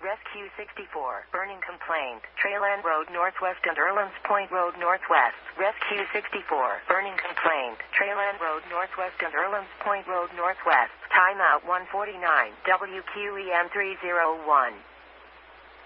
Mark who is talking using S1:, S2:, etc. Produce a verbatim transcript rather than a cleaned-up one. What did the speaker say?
S1: Rescue sixty-four, burning complaint, Trailand Road Northwest and Erlands Point Road Northwest. Rescue sixty-four, burning complaint, Trailand Road Northwest and Erlands Point Road Northwest. Timeout one forty-nine, W Q E M three oh one.